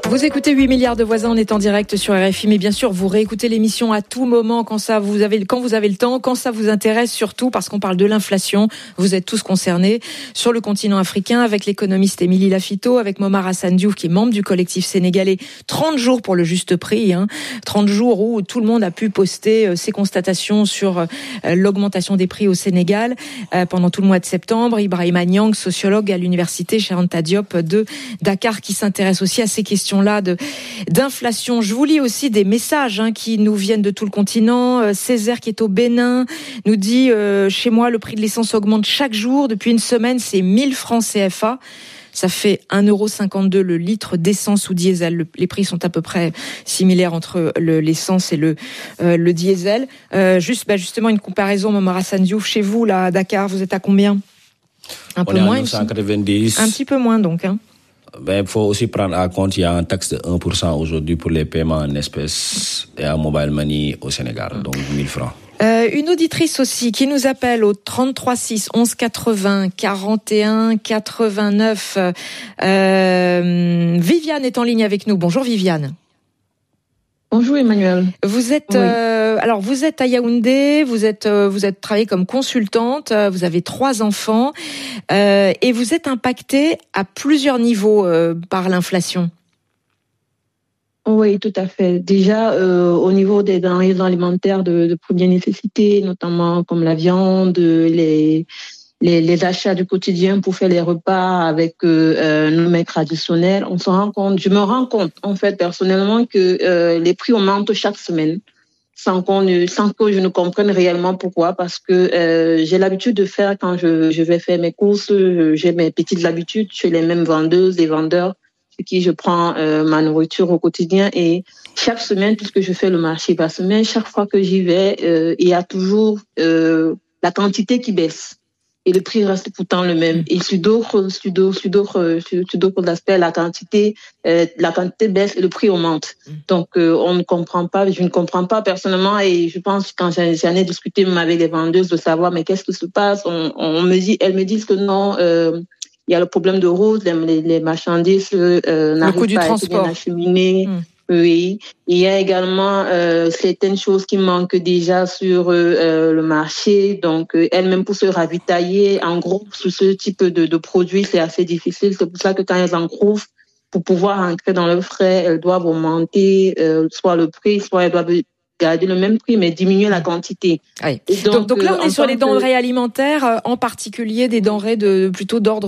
Vous écoutez 8 milliards de voisins, on est en direct sur RFI, mais bien sûr, vous réécoutez l'émission à tout moment, quand vous avez le temps, quand ça vous intéresse surtout, parce qu'on parle de l'inflation. Vous êtes tous concernés sur le continent africain avec l'économiste Émilie Lafitau, avec Momar Hassan Diouf, qui est membre du collectif sénégalais 30 jours pour le juste prix, 30 jours où tout le monde a pu poster ses constatations sur l'augmentation des prix au Sénégal pendant tout le mois de septembre. Ibrahima Niang, sociologue à l'université Cheikh Anta Diop de Dakar, qui s'intéresse aussi à ces questions d'inflation. Je vous lis aussi des messages qui nous viennent de tout le continent. Césaire, qui est au Bénin, nous dit chez moi, le prix de l'essence augmente chaque jour. Depuis une semaine, c'est 1000 francs CFA. Ça fait 1,52 € le litre d'essence ou diesel. Les prix sont à peu près similaires entre l'essence et le diesel. Justement, une comparaison, Momar Hassan Diouf, chez vous, là, à Dakar, vous êtes à combien? Un peu moins, 990. Un petit peu moins, donc. Il faut aussi prendre en compte, il y a un taxe de 1% aujourd'hui pour les paiements en espèces et en mobile money au Sénégal, donc 1000 francs. Une auditrice aussi qui nous appelle au 33 6 11 80 41 89. Viviane est en ligne avec nous. Bonjour Viviane. Bonjour Emmanuel. Vous êtes vous êtes à Yaoundé, vous êtes travaillé comme consultante, vous avez 3 enfants et vous êtes impactée à plusieurs niveaux par l'inflation. Oui, tout à fait. Déjà, au niveau des denrées alimentaires de première nécessité, notamment comme la viande, les achats du quotidien pour faire les repas avec nos mets traditionnels, je me rends compte, en fait, personnellement, que les prix augmentent chaque semaine, sans que je ne comprenne réellement pourquoi, parce que j'ai l'habitude de faire, quand je vais faire mes courses, j'ai mes petites habitudes chez les mêmes vendeuses et vendeurs, chez qui je prends ma nourriture au quotidien, et chaque semaine, puisque je fais le marché par semaine, chaque fois que j'y vais, il y a toujours la quantité qui baisse. Et le prix reste pourtant le même. Et sur d'autres aspects, la quantité baisse et le prix augmente. Donc, je ne comprend pas personnellement, et je pense, quand j'en ai discuté même avec les vendeuses, de savoir, mais qu'est-ce qui se passe? Elles me disent que non, il y a le problème de route, les marchandises n'arrivent pas à être bien acheminées. Oui, il y a également certaines choses qui manquent déjà sur le marché. Donc, elles-mêmes, pour se ravitailler, en gros, sur ce type de produits, c'est assez difficile. C'est pour ça que quand elles en trouvent, pour pouvoir entrer dans leurs frais, elles doivent augmenter soit le prix, soit elles doivent garder le même prix, mais diminuer la quantité. Oui. Donc là, on est sur les denrées alimentaires, en particulier des denrées plutôt d'ordre